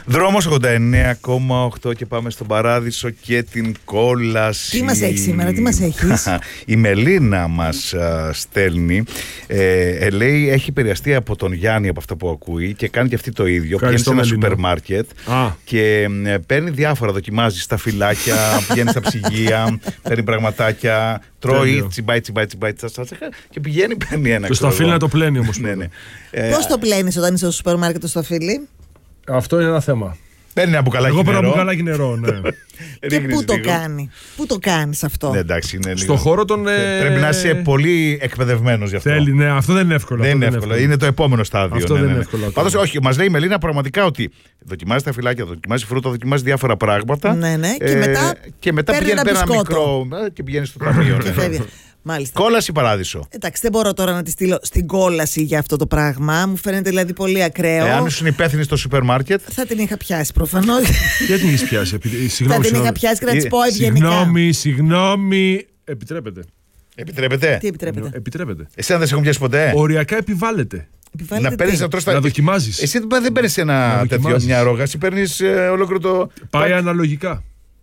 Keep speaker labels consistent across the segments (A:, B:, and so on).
A: Δρόμος 89,8 και πάμε στον Παράδεισο και την κόλαση.
B: Τι μας έχεις σήμερα, τι μας έχεις?
A: Η Μελίνα μας στέλνει, λέει έχει επηρεαστεί από τον Γιάννη από αυτό που ακούει και κάνει και αυτή το ίδιο. Πηγαίνει σε ένα σούπερ μάρκετ και παίρνει διάφορα, δοκιμάζει στα φυλάκια, πηγαίνει στα ψυγεία, παίρνει πραγματάκια, τρώει, τσιμπάει και πηγαίνει, παίρνει ένα.
C: Το σταφύλι να το πλένει όμως.
A: Ναι.
B: Πώς το πλένεις όταν είσαι στο σούπερ μάρκετ το σταφύλι?
C: Αυτό είναι ένα θέμα.
A: Παίρνει ένα μπουκαλάκι νερό.
C: Εγώ παίρνω μπουκαλάκι νερό, ναι.
B: Και πού το κάνει? Πού το κάνεις αυτό?
A: Ναι, εντάξει, είναι λίγο.
C: Στο χώρο των.
A: Πρέπει να είσαι πολύ εκπαιδευμένος γι' αυτό.
C: Θέλει, ναι, αυτό δεν είναι εύκολο.
A: Δεν είναι εύκολο. Είναι το επόμενο στάδιο.
C: Αυτό δεν είναι εύκολο.
A: Πάντως, όχι, μας λέει η Μελίνα πραγματικά ότι δοκιμάζει τα φυλάκια, δοκιμάζει φρούτα, δοκιμάζει διάφορα πράγματα.
B: Ναι. Και μετά
A: πηγαίνει ένα μικρό και πηγαίνει στο ταμείο.
B: Μάλιστα.
A: Κόλαση Παράδεισο.
B: Εντάξει, δεν μπορώ τώρα να τη στείλω στην κόλαση για αυτό το πράγμα. Μου φαίνεται δηλαδή πολύ ακραίο.
A: Εάν ήσουν υπεύθυνη στο σούπερ μάρκετ.
B: Θα την είχα πιάσει προφανώς.
C: Γιατί την έχεις πιάσει?
B: Θα την είχα πιάσει και να της πω ευγενικά.
C: Συγγνώμη. Επιτρέπεται.
A: Επιτρέπεται.
B: Τι επιτρέπεται?
C: Επιτρέπεται.
A: Εσένα δεν σε έχουν πιάσει ποτέ?
C: Οριακά επιβάλλεται.
A: Να παίρνεις
C: να δοκιμάζεις.
A: Εσύ δεν παίρνεις ένα τέτοιο, μια ρόγαση, παίρνεις ολόκληρο το.
C: Πάει αναλογικά.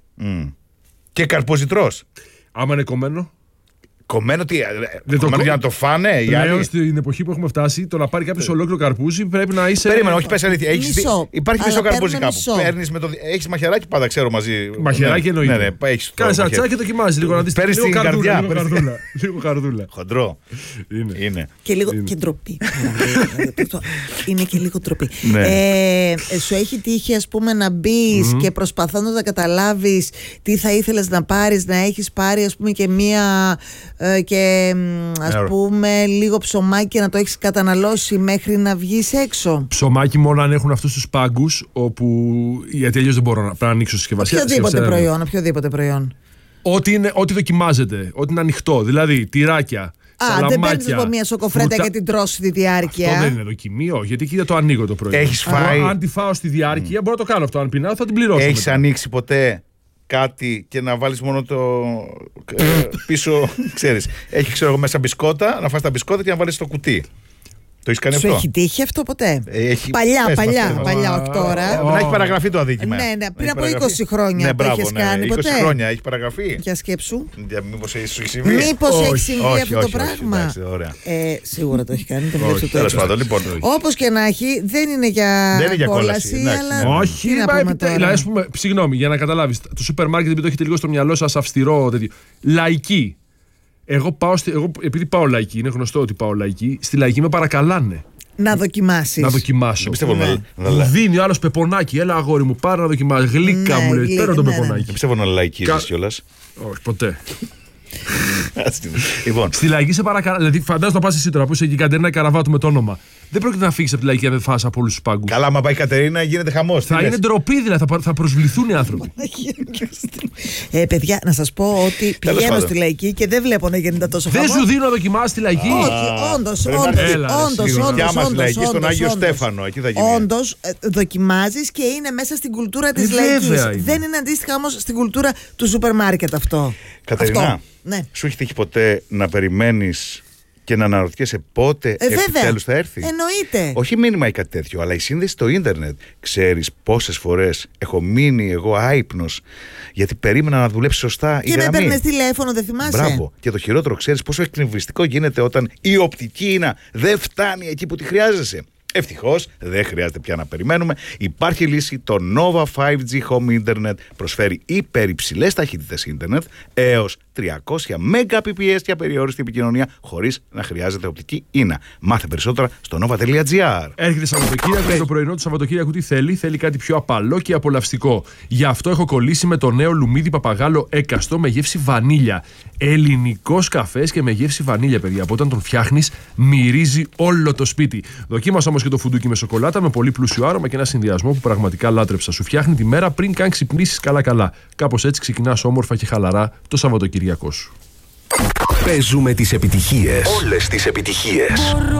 A: Και καρποζιτρός.
C: Άμα είναι κομμένο.
A: Κομμένο τι, για να το φάνε.
C: Πλέον στην εποχή που έχουμε φτάσει, το να πάρει κάποιο ολόκληρο καρπούζι πρέπει να είσαι.
A: Περίμενα, όχι πες αλήθεια. Υπάρχει μισό καρπούζι κάπου. Έχεις μαχαιράκι, πάντα ξέρω μαζί.
C: Μαχαιράκι εννοείται.
A: Ναι,
C: κάνεις ένα τσάκι και δοκιμάζεις λίγο να δεις.
A: Παίρνεις την καρδιά.
C: Λίγο καρδούλα.
A: Χοντρό.
C: Είναι.
B: Και λίγο και ντροπή. Είναι και λίγο ντροπή. Σου έχει τύχει, ας πούμε, να μπεις και προσπαθώντας να καταλάβεις τι θα ήθελες να πάρεις, να έχεις πάρει, ας πούμε, και μία. Και ας πούμε λίγο ψωμάκι και να το έχεις καταναλώσει μέχρι να βγεις έξω.
C: Ψωμάκι μόνο αν έχουν αυτούς τους πάγκους, όπου γιατί αλλιώς δεν μπορώ να ανοίξω συσκευασία.
B: Οποιοδήποτε προϊόν.
C: Ό,τι δοκιμάζεται, ό,τι είναι ανοιχτό, δηλαδή τυράκια.
B: Δεν παίρνεις από μια σοκοφρέτα και την τρως στη διάρκεια.
C: Αυτό δεν είναι δοκιμίο, γιατί εκεί δεν το ανοίγω το προϊόν.
A: Έχεις φάει.
C: Αν τη φάω στη διάρκεια, μπορώ να το κάνω αυτό. Αν πεινάω, θα την πληρώσω.
A: Έχεις ανοίξει ποτέ κάτι και να βάλεις μόνο το πίσω, ξέρεις, έχει ξέρω εγώ μέσα μπισκότα, να φας τα μπισκότα και να βάλεις το κουτί. Το έχεις κάνει αυτό?
B: Σου έχει τύχει αυτό ποτέ? Παλιά, όχι τώρα.
A: Να έχει παραγραφεί το αδίκημα.
B: Ναι, πριν από 20 χρόνια το έχεις κάνει ποτέ?
A: 20 χρόνια έχει παραγραφεί.
B: Για σκέψου.
A: Μήπως έχει συμβεί?
B: Μήπως έχει συμβεί αυτό το πράγμα? Σίγουρα το έχει κάνει. Όπως και να έχει, δεν είναι για κόλαση.
C: Όχι, δηλαδή, συγγνώμη, για να καταλάβεις, το σούπερ μάρκετ επειδή το έχετε λίγο στο μυαλό σας αυστηρό, λαϊκή. Εγώ επειδή πάω λαϊκή, είναι γνωστό ότι πάω λαϊκή, στη λαϊκή με παρακαλάνε.
B: Να δοκιμάσεις.
C: Να δοκιμάσω. Μου δίνει ο άλλος πεπονάκι, έλα αγόρι μου, πάρε να δοκιμάσεις. Γλύκα μου λέει, παίρνω το πεπονάκι.
A: Δεν πιστεύω να λαϊκίζεις κιόλας.
C: Όχι, ποτέ.
A: Λοιπόν.
C: Στη λαϊκή σε παρακαλώ. Δηλαδή, φαντάζομαι να πας εσύ τώρα που είσαι εκεί η Κατερίνα Καραβάτου με το όνομα. Δεν πρόκειται να φύγεις από τη λαϊκή αν δεν φας από όλους τους πάγκους.
A: Καλά, άμα πάει η Κατερίνα γίνεται χαμός.
C: Θα είναι ντροπή, δηλαδή, θα προσβληθούν οι άνθρωποι.
B: Παιδιά, να σας πω ότι πηγαίνω στη λαϊκή και δεν βλέπω να γίνεται τόσο χαμός.
C: Δεν σου δίνω να δοκιμάσεις τη λαϊκή.
B: Όχι, όντως.
A: Στον Άγιο Στέφανο, εκεί θα γίνει.
B: Όντως, δοκιμάζεις και είναι μέσα στην κουλτούρα της λαϊκής. Δεν είναι αντίστοιχα όμως στην κουλτούρα του σούπερ μάρκετ αυτό.
A: Κατερίνα, σου έχει τύχει ποτέ να περιμένεις και να αναρωτιέσαι πότε επιτέλους θα έρθει?
B: Εννοείται.
A: Όχι μήνυμα ή κάτι τέτοιο, αλλά η σύνδεση στο ίντερνετ. Ξέρεις πόσες φορές έχω μείνει εγώ άυπνος γιατί περίμενα να δουλέψει σωστά η γραμμή.
B: Και με παίρνες τηλέφωνο, δεν θυμάσαι?
A: Μπράβο. Και το χειρότερο, ξέρεις πόσο εκνευριστικό γίνεται όταν η οπτική ίνα δεν φτάνει εκεί που τη χρειάζεσαι. Ευτυχώς δεν χρειάζεται πια να περιμένουμε. Υπάρχει λύση. Το Nova 5G Home Internet προσφέρει υπερυψηλές ταχύτητες ίντερνετ έως 300 Mbps για περιόριστη επικοινωνία χωρίς να χρειάζεται οπτική ίνα. Μάθε περισσότερα στο nova.gr.
C: Έρχεται Σαββατοκύριακο και το πρωινό του Σαββατοκύριακου τι θέλει? Θέλει κάτι πιο απαλό και απολαυστικό. Γι' αυτό έχω κολλήσει με το νέο λουμίδι παπαγάλο έκαστο με γεύση βανίλια. Ελληνικός καφές και με γεύση βανίλια, παιδιά. Από όταν τον φτιάχνεις, μυρίζει όλο το σπίτι. Δοκίμασα όμως και το φουντούκι με σοκολάτα με πολύ πλούσιο άρωμα και ένα συνδυασμό που πραγματικά λάτρεψα. Σου φτιάχνει τη μέρα πριν καν ξυπνήσεις καλά-καλά. Κάπως έτσι ξεκινάς όμορφα και χαλαρά το Σαββατοκύριακό σου.
D: Παίζουμε τις επιτυχίες. Όλες τις επιτυχίες.